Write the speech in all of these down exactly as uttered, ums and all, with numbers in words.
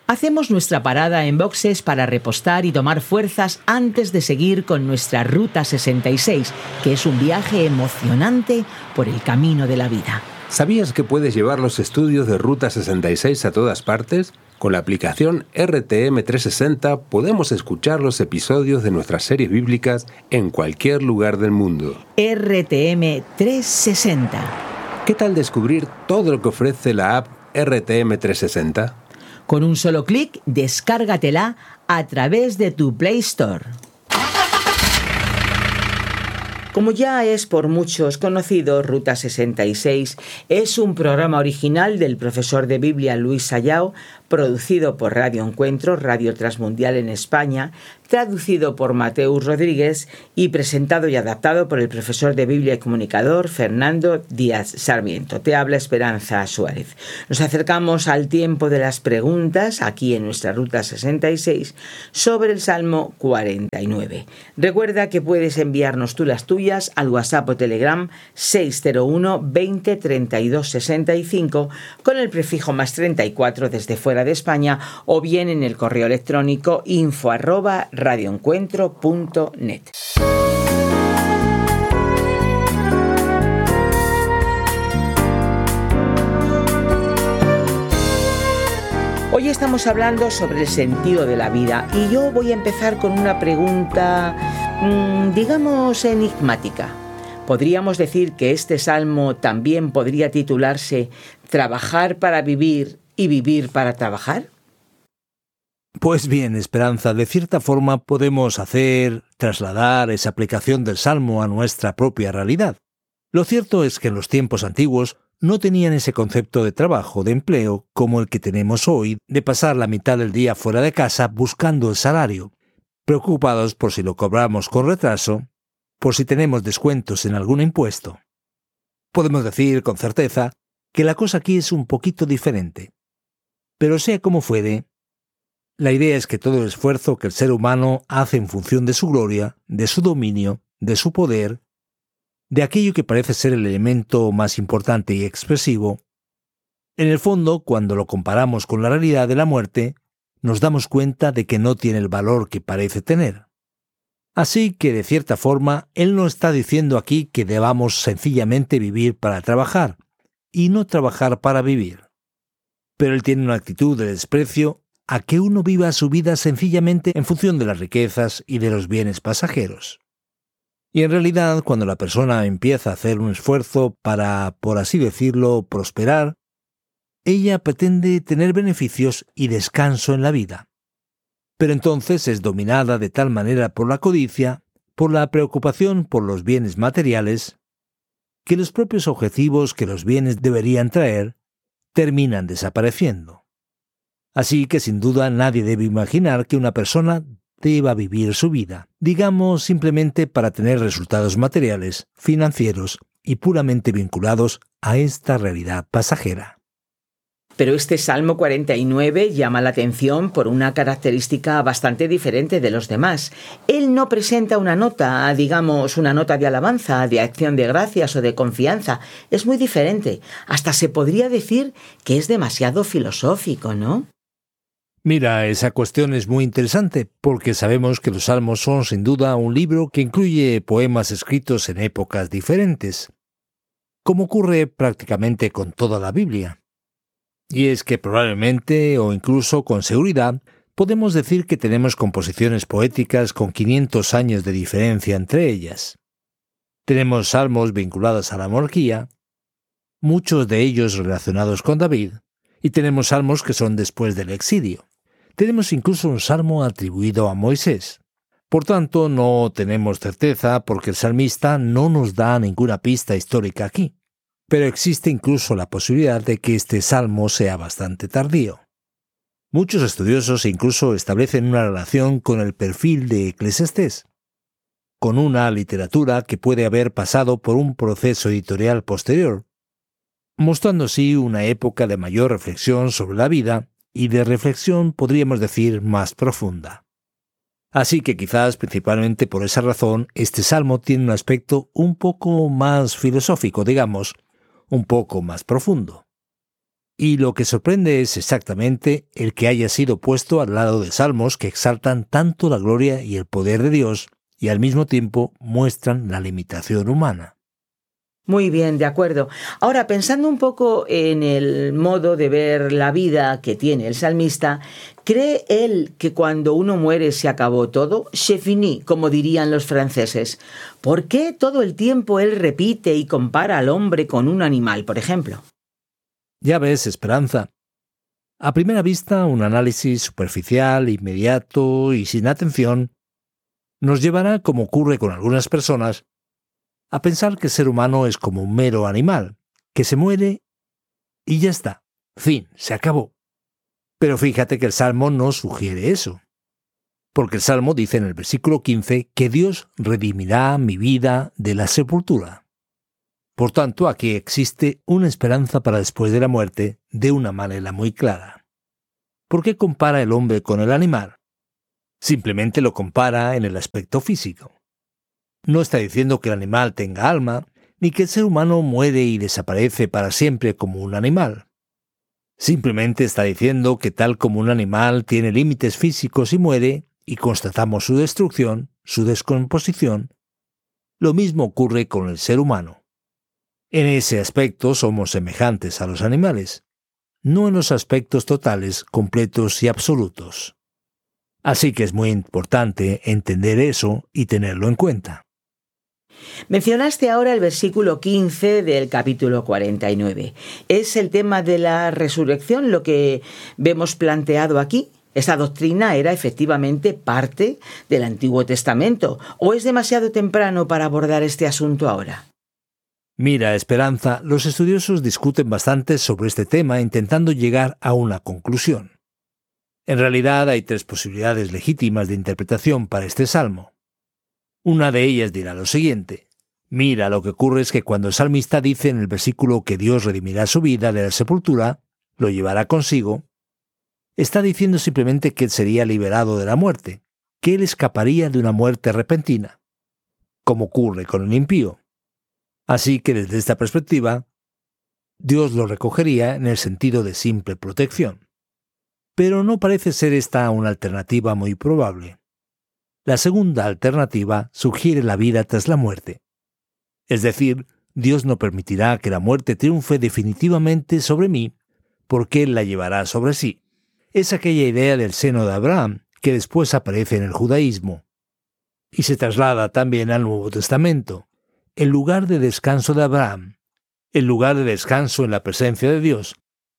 Hacemos nuestra parada en boxes para repostar y tomar fuerzas antes de seguir con nuestra Ruta sesenta y seis, que es un viaje emocionante por el camino de la vida. ¿Sabías que puedes llevar los estudios de Ruta sesenta y seis a todas partes? Con la aplicación R T M trescientos sesenta podemos escuchar los episodios de nuestras series bíblicas en cualquier lugar del mundo. R T M trescientos sesenta. ¿Qué tal descubrir todo lo que ofrece la app R T M trescientos sesenta? Con un solo clic, descárgatela a través de tu Play Store. Como ya es por muchos conocido, Ruta sesenta y seis es un programa original del profesor de Biblia Luis Sayao, producido por Radio Encuentro, Radio Transmundial en España, traducido por Mateus Rodríguez y presentado y adaptado por el profesor de Biblia y comunicador Fernando Díaz Sarmiento. Te habla Esperanza Suárez. Nos acercamos al tiempo de las preguntas aquí en nuestra Ruta sesenta y seis sobre el Salmo cuarenta y nueve. Recuerda que puedes enviarnos tú las tuyas al WhatsApp o Telegram seis cero uno veinte treinta y dos sesenta y cinco con el prefijo más treinta y cuatro desde fuera de España, o bien en el correo electrónico info arroba radioencuentro punto net. Hoy estamos hablando sobre el sentido de la vida y yo voy a empezar con una pregunta, mmm, digamos, enigmática. ¿Podríamos decir que este salmo también podría titularse Trabajar para vivir y vivir para trabajar? Pues bien, Esperanza, de cierta forma podemos hacer, trasladar esa aplicación del Salmo a nuestra propia realidad. Lo cierto es que en los tiempos antiguos no tenían ese concepto de trabajo, de empleo, como el que tenemos hoy, de pasar la mitad del día fuera de casa buscando el salario, preocupados por si lo cobramos con retraso, por si tenemos descuentos en algún impuesto. Podemos decir con certeza que la cosa aquí es un poquito diferente. Pero sea como fuere, la idea es que todo el esfuerzo que el ser humano hace en función de su gloria, de su dominio, de su poder, de aquello que parece ser el elemento más importante y expresivo, en el fondo, cuando lo comparamos con la realidad de la muerte, nos damos cuenta de que no tiene el valor que parece tener. Así que, de cierta forma, él no está diciendo aquí que debamos sencillamente vivir para trabajar, y no trabajar para vivir. Pero él tiene una actitud de desprecio a que uno viva su vida sencillamente en función de las riquezas y de los bienes pasajeros. Y en realidad, cuando la persona empieza a hacer un esfuerzo para, por así decirlo, prosperar, ella pretende tener beneficios y descanso en la vida. Pero entonces es dominada de tal manera por la codicia, por la preocupación por los bienes materiales, que los propios objetivos que los bienes deberían traer terminan desapareciendo. Así que sin duda nadie debe imaginar que una persona deba vivir su vida, digamos simplemente para tener resultados materiales, financieros y puramente vinculados a esta realidad pasajera. Pero este Salmo cuarenta y nueve llama la atención por una característica bastante diferente de los demás. Él no presenta una nota, digamos, una nota de alabanza, de acción de gracias o de confianza. Es muy diferente. Hasta se podría decir que es demasiado filosófico, ¿no? Mira, esa cuestión es muy interesante porque sabemos que los Salmos son sin duda un libro que incluye poemas escritos en épocas diferentes, como ocurre prácticamente con toda la Biblia. Y es que probablemente, o incluso con seguridad, podemos decir que tenemos composiciones poéticas con quinientos años de diferencia entre ellas. Tenemos salmos vinculados a la monarquía, muchos de ellos relacionados con David, y tenemos salmos que son después del exilio. Tenemos incluso un salmo atribuido a Moisés. Por tanto, no tenemos certeza porque el salmista no nos da ninguna pista histórica aquí. Pero existe incluso la posibilidad de que este salmo sea bastante tardío. Muchos estudiosos incluso establecen una relación con el perfil de Eclesiastés, con una literatura que puede haber pasado por un proceso editorial posterior, mostrando así una época de mayor reflexión sobre la vida y de reflexión, podríamos decir, más profunda. Así que quizás principalmente por esa razón este salmo tiene un aspecto un poco más filosófico, digamos, un poco más profundo. Y lo que sorprende es exactamente el que haya sido puesto al lado de salmos que exaltan tanto la gloria y el poder de Dios y al mismo tiempo muestran la limitación humana. Muy bien, de acuerdo. Ahora, pensando un poco en el modo de ver la vida que tiene el salmista, ¿cree él que cuando uno muere se acabó todo? C'est fini, como dirían los franceses. ¿Por qué todo el tiempo él repite y compara al hombre con un animal, por ejemplo? Ya ves, Esperanza. A primera vista, un análisis superficial, inmediato y sin atención nos llevará, como ocurre con algunas personas, a pensar que el ser humano es como un mero animal, que se muere y ya está. Fin, se acabó. Pero fíjate que el Salmo no sugiere eso. Porque el Salmo dice en el versículo quince que Dios redimirá mi vida de la sepultura. Por tanto, aquí existe una esperanza para después de la muerte de una manera muy clara. ¿Por qué compara el hombre con el animal? Simplemente lo compara en el aspecto físico. No está diciendo que el animal tenga alma, ni que el ser humano muere y desaparece para siempre como un animal. Simplemente está diciendo que tal como un animal tiene límites físicos y muere, y constatamos su destrucción, su descomposición, lo mismo ocurre con el ser humano. En ese aspecto somos semejantes a los animales, no en los aspectos totales, completos y absolutos. Así que es muy importante entender eso y tenerlo en cuenta. Mencionaste ahora el versículo quince del capítulo cuarenta y nueve. ¿Es el tema de la resurrección lo que vemos planteado aquí? ¿Esa doctrina era efectivamente parte del Antiguo Testamento o es demasiado temprano para abordar este asunto ahora? Mira, Esperanza, los estudiosos discuten bastante sobre este tema intentando llegar a una conclusión. En realidad hay tres posibilidades legítimas de interpretación para este salmo. Una de ellas dirá lo siguiente: mira, lo que ocurre es que cuando el salmista dice en el versículo que Dios redimirá su vida de la sepultura, lo llevará consigo, está diciendo simplemente que él sería liberado de la muerte, que él escaparía de una muerte repentina, como ocurre con el impío. Así que desde esta perspectiva, Dios lo recogería en el sentido de simple protección. Pero no parece ser esta una alternativa muy probable. La segunda alternativa sugiere la vida tras la muerte. Es decir, Dios no permitirá que la muerte triunfe definitivamente sobre mí, porque Él la llevará sobre sí. Es aquella idea del seno de Abraham que después aparece en el judaísmo y se traslada también al Nuevo Testamento, el lugar de descanso de Abraham, el lugar de descanso en la presencia de Dios,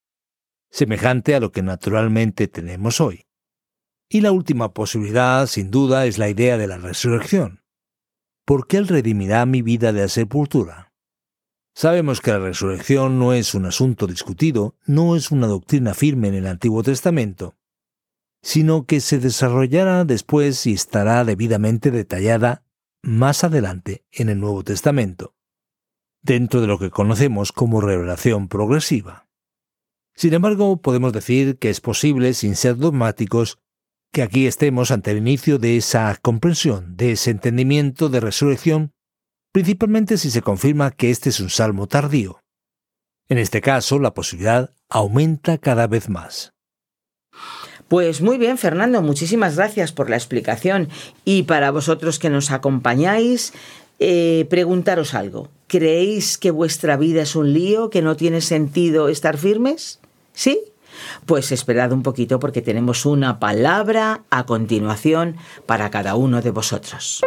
semejante a lo que naturalmente tenemos hoy. Y la última posibilidad, sin duda, es la idea de la resurrección. Porque Él redimirá mi vida de la sepultura. Sabemos que la resurrección no es un asunto discutido, no es una doctrina firme en el Antiguo Testamento, sino que se desarrollará después y estará debidamente detallada más adelante en el Nuevo Testamento, dentro de lo que conocemos como revelación progresiva. Sin embargo, podemos decir que es posible, sin ser dogmáticos, que aquí estemos ante el inicio de esa comprensión, de ese entendimiento de resurrección, principalmente si se confirma que este es un salmo tardío. En este caso, la posibilidad aumenta cada vez más. Pues muy bien, Fernando, muchísimas gracias por la explicación. Y para vosotros que nos acompañáis, eh, preguntaros algo. ¿Creéis que vuestra vida es un lío, que no tiene sentido estar firmes? ¿Sí? Pues esperad un poquito porque tenemos una palabra a continuación para cada uno de vosotros.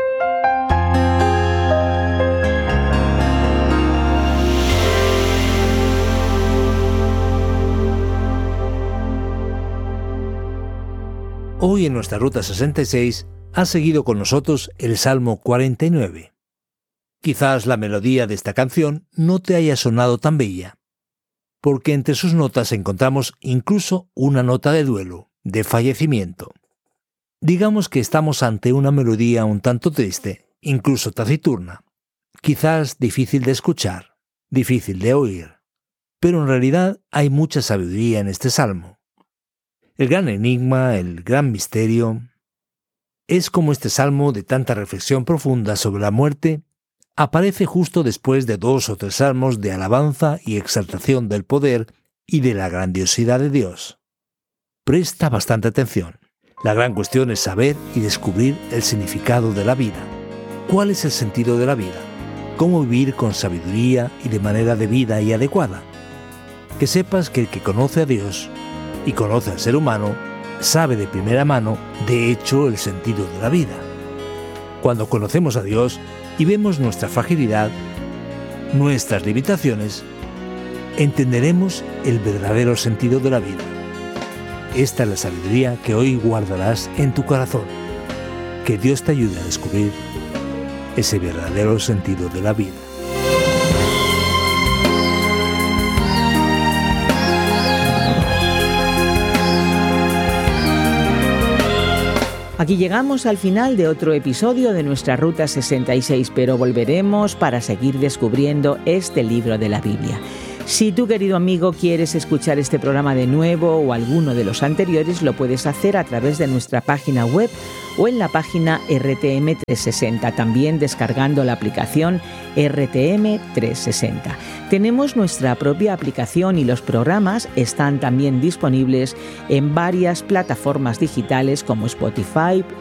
Hoy en nuestra Ruta sesenta y seis ha seguido con nosotros el Salmo cuarenta y nueve. Quizás la melodía de esta canción no te haya sonado tan bella, porque entre sus notas encontramos incluso una nota de duelo, de fallecimiento. Digamos que estamos ante una melodía un tanto triste, incluso taciturna, quizás difícil de escuchar, difícil de oír, pero en realidad hay mucha sabiduría en este salmo. El gran enigma, el gran misterio, es como este salmo de tanta reflexión profunda sobre la muerte aparece justo después de dos o tres salmos de alabanza y exaltación del poder y de la grandiosidad de Dios. Presta bastante atención. La gran cuestión es saber y descubrir el significado de la vida. ¿Cuál es el sentido de la vida? ¿Cómo vivir con sabiduría y de manera debida y adecuada? Que sepas que el que conoce a Dios y conoce al ser humano sabe de primera mano, de hecho, el sentido de la vida. Cuando conocemos a Dios y vemos nuestra fragilidad, nuestras limitaciones, entenderemos el verdadero sentido de la vida. Esta es la sabiduría que hoy guardarás en tu corazón. Que Dios te ayude a descubrir ese verdadero sentido de la vida. Aquí llegamos al final de otro episodio de nuestra Ruta sesenta y seis, pero volveremos para seguir descubriendo este libro de la Biblia. Si tú, querido amigo, quieres escuchar este programa de nuevo o alguno de los anteriores, lo puedes hacer a través de nuestra página web o en la página R T M trescientos sesenta, también descargando la aplicación R T M trescientos sesenta. Tenemos nuestra propia aplicación y los programas están también disponibles en varias plataformas digitales como Spotify,